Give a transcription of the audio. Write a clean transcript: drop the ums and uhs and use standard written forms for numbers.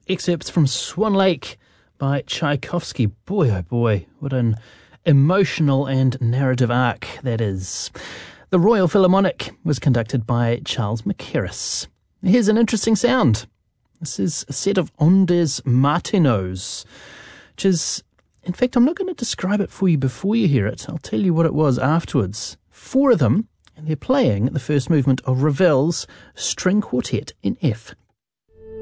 excerpts from Swan Lake by Tchaikovsky. Boy, oh boy, what an emotional and narrative arc that is. The Royal Philharmonic was conducted by Charles Mackerras. Here's an interesting sound. This is a set of ondes martinos, which is, in fact, I'm not going to describe it for you before you hear it. I'll tell you what it was afterwards. 4 of them, and they're playing the first movement of Ravel's String Quartet in F.